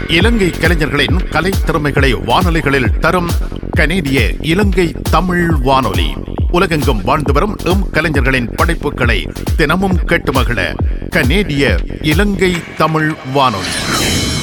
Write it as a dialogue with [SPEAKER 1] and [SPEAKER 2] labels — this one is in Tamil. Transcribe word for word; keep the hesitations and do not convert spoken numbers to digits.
[SPEAKER 1] இலங்கை கலைஞர்களின் கலை திறமைகளை வானொலிகளில் தரும் கனேடிய இலங்கை தமிழ் வானொலி. உலகெங்கும் வாழ்ந்து வரும் எம் கலைஞர்களின் படைப்புகளை தினமும் கேட்டு மகிழ கனேடிய இலங்கை தமிழ் வானொலி.